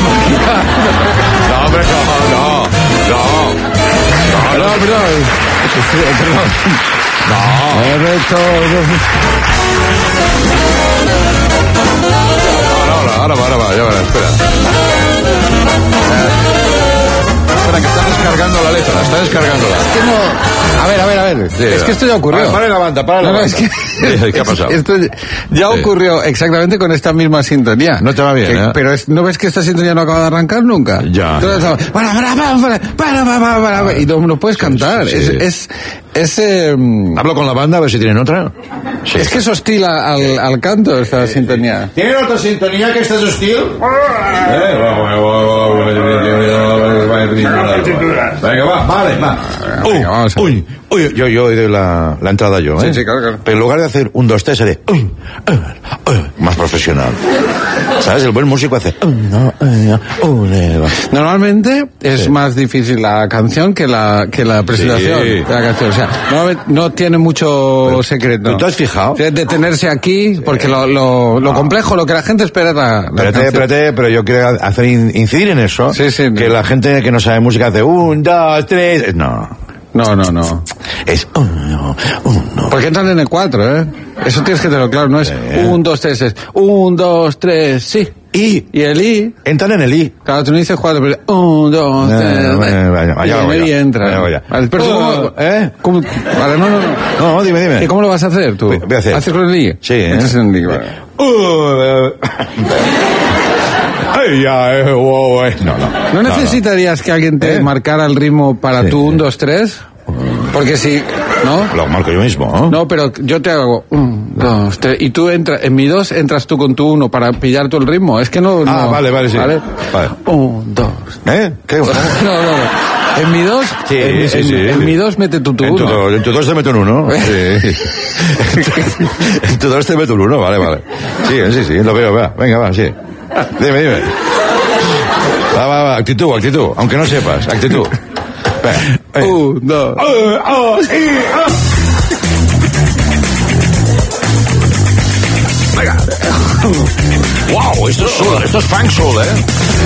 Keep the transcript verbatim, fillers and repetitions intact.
No, hombre, no, no, no. No, no, perdón. Perdón. No. No, no, ahora va, ahora va, ya verás, espera. Espera, que está descargando la letra, está descargándola. Es que no... A ver, a ver, a ver. Sí, es que esto ya ocurrió. Para la banda, para la no, banda. No, es que... ¿Qué ha pasado? Esto ya Sí. ocurrió exactamente con esta misma sintonía. No te va bien, que, ¿eh? Pero es, ¿no ves que esta sintonía no acaba de arrancar nunca? Ya. Entonces, para, para, para, para, para, para, para, para, y no, no puedes cantar. Sí, Es... sí. es, es eh, Hablo con la banda a ver si tienen otra. Sí. Es que es hostil al, al canto esta sintonía. ¿Tienen otra sintonía que esta es hostil? Venga, va, vale, va. Venga, vamos a ver. Uy, uy, yo, yo doy la, la entrada yo, ¿eh? Sí, sí, claro, claro. Pero en lugar de hacer un, dos, tres, haré uy, uy, uy, más profesional. ¿Sabes? El buen músico hace uy, no, uy, uy, Normalmente es Sí. más difícil la canción que la que la presentación Sí. de la canción. O sea, no, no tiene mucho Pero, secreto. ¿pero tú has fijado? Es detenerse aquí, porque lo, lo, lo complejo, lo que la gente espera es la, la Espérate, canción. espérate, pero yo quiero hacer in- incidir en eso. Sí, sí. Que la gente que no sabe música hace un, dos, tres. No. No, no, no. Es uno, uno. Porque entran en el cuatro, ¿eh? Eso tienes que tenerlo claro, no es un, dos, tres, es un, dos, tres, sí. I. Y el I, Entran en el I. claro, tú no dices cuatro, pero un, dos, Eh, tres, vaya, vaya, vaya, y en el vaya. I entra. Vaya, vaya. Vale, pero Oh, ¿cómo, ¿eh? cómo- vale, no, no, no. No, dime, dime. ¿Y cómo lo vas a hacer tú? Voy- voy a hacer. ¿Haces con el I? Sí, ¿eh? Entras en el I, vale. Uh, Ay, ya, eh, wow, eh. No, no. ¿No necesitarías que alguien te ¿Eh? marcara el ritmo para Sí. tu un, dos, tres? Porque si, ¿no? Lo marco yo mismo, ¿no? No, pero yo te hago un, dos, tres, y tú entras, en mi dos entras tú con tu uno para pillar tú el ritmo. Es que no... Ah, no, vale, vale, sí. ¿vale? Vale. Un, dos. ¿Eh? ¿Qué? No, no, no. En mi dos, Sí, en, mi- sí, en- sí. en mi dos mete tu tu En tu, uno. do- en tu dos te meto un uno. Sí. En tu dos te meto un uno, vale, vale. Sí, sí, sí, lo veo, va. Venga, va, sí. Dime, dime. Va, va, va, actitud, actitud. Aunque no sepas, actitud. Venga. Eh. Un, dos. Oh, oh, sí, oh. Venga. Wow, esto es soul, esto es funk soul, ¿eh?